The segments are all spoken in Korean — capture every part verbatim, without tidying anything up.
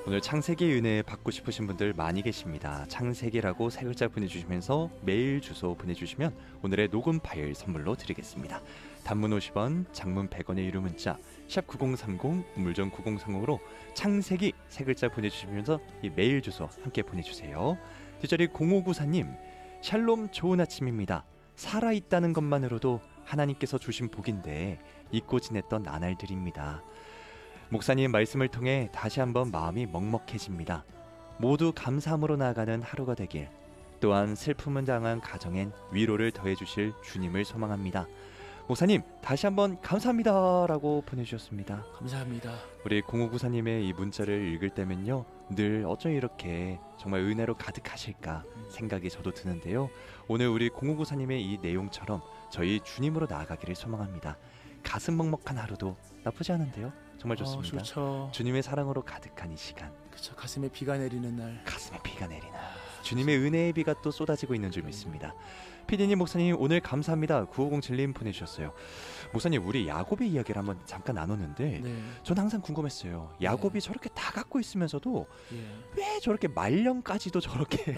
오늘 창세기 은혜 받고 싶으신 분들 많이 계십니다. 창세기라고 세 글자 보내주시면서 메일 주소 보내주시면 오늘의 녹음 파일 선물로 드리겠습니다. 단문 오십 원, 장문 백 원의 유료 문자 샵 구공삼공, 우물정 구공삼공으로 창세기 세 글자 보내주시면서 이 메일 주소 함께 보내주세요. 뒷자리 공오구사님, 샬롬 좋은 아침입니다. 살아있다는 것만으로도 하나님께서 주신 복인데 잊고 지냈던 나날들입니다. 목사님 말씀을 통해 다시 한번 마음이 먹먹해집니다. 모두 감사함으로 나아가는 하루가 되길, 또한 슬픔을 당한 가정엔 위로를 더해주실 주님을 소망합니다. 목사님 다시 한번 감사합니다 라고 보내주셨습니다. 감사합니다. 우리 공오구사님의 이 문자를 읽을 때면요, 늘 어쩜 이렇게 정말 은혜로 가득하실까 생각이 저도 드는데요, 오늘 우리 공오구사님의 이 내용처럼 저희 주님으로 나아가기를 소망합니다. 가슴 먹먹한 하루도 나쁘지 않은데요, 정말 좋습니다. 어, 좋죠. 주님의 사랑으로 가득한 이 시간, 그쵸, 가슴에 비가 내리는 날, 가슴에 비가 내리는 주님의 은혜의 비가 또 쏟아지고 있는 줄 믿습니다. 피디님, 목사님 오늘 감사합니다. 구오공칠님 보내주셨어요. 목사님, 우리 야곱의 이야기를 한번 잠깐 나눴는데 네. 저는 항상 궁금했어요. 야곱이 네. 저렇게 다 갖고 있으면서도 예. 왜 저렇게 말년까지도 저렇게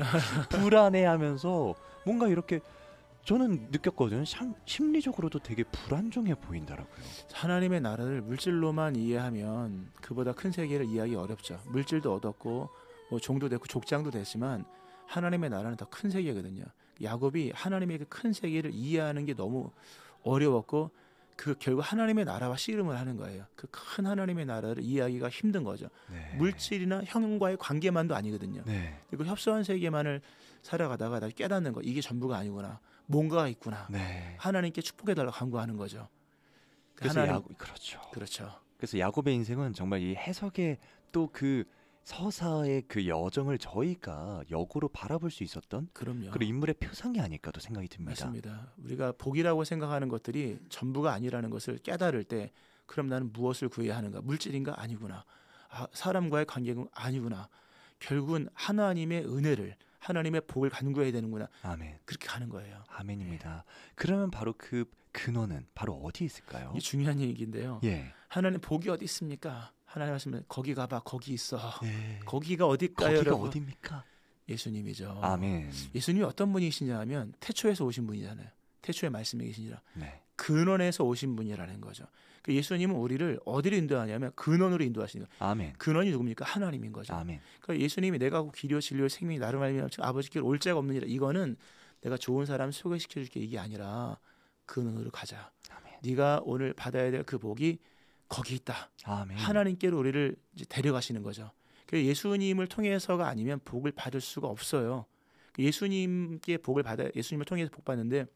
불안해하면서 뭔가 이렇게, 저는 느꼈거든요. 참 심리적으로도 되게 불안정해 보인다라고요. 하나님의 나라를 물질로만 이해하면 그보다 큰 세계를 이해하기 어렵죠. 물질도 얻었고 뭐 종도 됐고 족장도 됐지만 하나님의 나라는 더 큰 세계거든요. 야곱이 하나님의 그 큰 세계를 이해하는 게 너무 어려웠고, 그 결국 하나님의 나라와 씨름을 하는 거예요. 그 큰 하나님의 나라를 이해하기가 힘든 거죠. 네. 물질이나 형과의 관계만도 아니거든요. 네. 그리고 협소한 세계만을 살아가다가 나 깨닫는 거, 이게 전부가 아니구나, 뭔가가 있구나. 네. 하나님께 축복해달라고 간구하는 거죠. 그래서 하나님, 야곱, 그렇죠. 그렇죠. 그래서 야곱의 인생은 정말 이 해석의 또 그 서사의 그 여정을 저희가 역으로 바라볼 수 있었던 그럼요. 그런 인물의 표상이 아닐까도 생각이 듭니다. 맞습니다. 우리가 복이라고 생각하는 것들이 전부가 아니라는 것을 깨달을 때, 그럼 나는 무엇을 구해야 하는가? 물질인가? 아니구나. 아, 사람과의 관계가 아니구나. 결국은 하나님의 은혜를, 하나님의 복을 간구해야 되는구나. 아멘. 그렇게 가는 거예요. 아멘입니다. 그러면 바로 그 근원은 바로 어디 있을까요? 이게 중요한 얘기인데요. 예. 하나님 복이 어디 있습니까? 하나님 하시면 거기 가봐, 거기 있어. 예. 거기가 어딜까요? 거기가 여러분? 어디입니까? 예수님이죠. 아멘. 예수님이 어떤 분이시냐 하면 태초에서 오신 분이잖아요. 태초의 말씀이 계시니라. 네. 근원에서 오신 분이라는 거죠. 그 예수님은 우리를 어디로 인도하냐면 근원으로 인도하시는 거예요. 아멘. 근원이 누굽니까? 하나님인 거죠. 아멘. 그러니까 예수님이 내가 곧 길이요 진리요 생명이 나를 말미암아 아버지께 올 자가 없느니라. 이거는 내가 좋은 사람 소개시켜 줄게, 이게 아니라 근원으로 가자. 아멘. 네가 오늘 받아야 될 그 복이 거기 있다. 아멘. 하나님께로 우리를 이제 데려가시는 거죠. 그래서 예수님을 통해서가 아니면 복을 받을 수가 없어요. 예수님께 복을 받아, 예수님을 통해서 복 받는데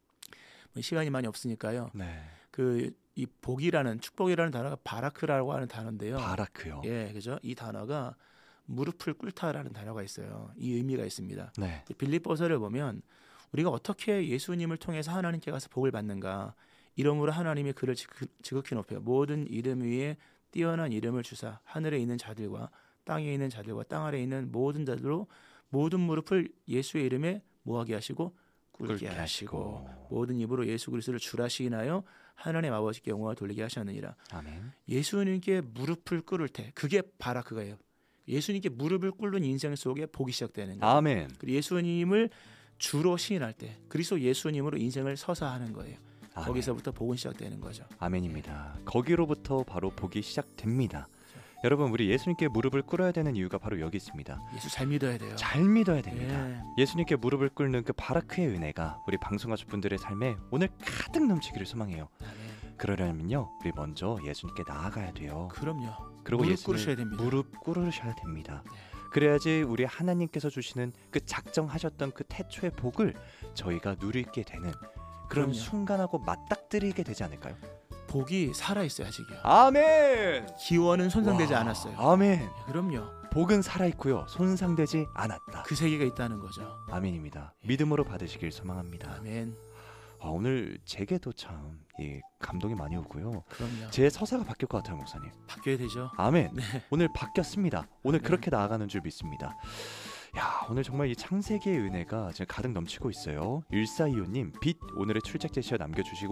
뭐 시간이 많이 없으니까요. 네. 그 이 복이라는, 축복이라는 단어가 바라크라고 하는 단어인데요. 바라크요. 예, 그죠? 이 단어가 무릎을 꿇다라는 단어가 있어요. 이 의미가 있습니다. 네. 빌립보서를 보면 우리가 어떻게 예수님을 통해서 하나님께 가서 복을 받는가, 이름으로 하나님이 그를 지극히 높여 모든 이름 위에 뛰어난 이름을 주사 하늘에 있는 자들과 땅에 있는 자들과 땅 아래에 있는 모든 자들로 모든 무릎을 예수의 이름에 뭐하게 하시고 꿇게 하시고, 하시고 모든 입으로 예수 그리스도를 주라 시인하여 하나님 아버지께 영광을 돌리게 하셨느니라. 아멘. 예수님께 무릎을 꿇을 때, 그게 바라크가예요. 예수님께 무릎을 꿇는 인생 속에 복이 시작되는 거예요. 아멘. 그리고 예수님을 주로 시인할 때 그리스도 예수님으로 인생을 서사하는 거예요. 아멘. 거기서부터 복은 시작되는 거죠. 아멘입니다. 거기로부터 바로 복이 시작됩니다. 여러분, 우리 예수님께 무릎을 꿇어야 되는 이유가 바로 여기 있습니다. 예수 잘 믿어야 돼요. 잘 믿어야 됩니다. 예. 예수님께 무릎을 꿇는 그 바라크의 은혜가 우리 방송가족분들의 삶에 오늘 가득 넘치기를 소망해요. 아멘. 그러려면요, 우리 먼저 예수님께 나아가야 돼요. 그럼요. 그리고 무릎 예수님 꿇으셔야 됩니다. 무릎 꿇으셔야 됩니다. 네. 그래야지 우리 하나님께서 주시는 그 작정하셨던 그 태초의 복을 저희가 누리게 되는 그런 그럼요. 순간하고 맞닥뜨리게 되지 않을까요? 복이 살아있어요. 아직이요. 아멘. 기원은 손상되지 와, 않았어요. 아멘. 그럼요. 복은 살아있고요, 손상되지 않았다. 그 세계가 있다는 거죠. 아멘입니다. 믿음으로 받으시길 소망합니다. 아멘. 아, 오늘 제게도 참 예, 감동이 많이 오고요. 그럼요. 제 서사가 바뀔 것 같아요, 목사님. 바뀌어야 되죠. 아멘. 네. 오늘 바뀌었습니다. 오늘 네. 그렇게 나아가는 줄 믿습니다. 야, 오늘 정말 이 창세기의 은혜가 지금 가득 넘치고 있어요. 일사이오님, 빛 오늘의 출첵 제시어 남겨주시고